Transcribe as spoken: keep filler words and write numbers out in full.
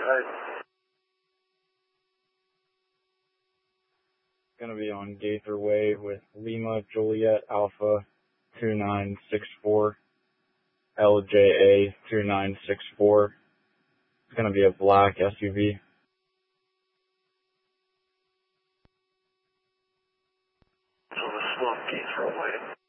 right. Going to be on Gaither Way with Lima Juliet Alpha two nine six four, L J A two nine six four. It's going to be a black S U V. So the swamp Gaither Way.